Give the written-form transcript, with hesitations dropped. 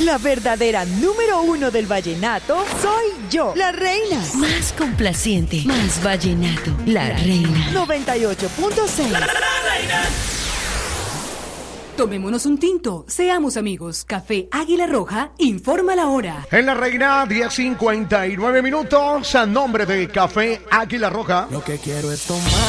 La verdadera número 1 del vallenato soy yo, la reina. Más complaciente, más vallenato, la reina. 98.6. La reina. Tomémonos un tinto, seamos amigos. Café Águila Roja informa la hora. En La Reina, 10:59 minutos, a nombre de Café Águila Roja. Lo que quiero es tomar.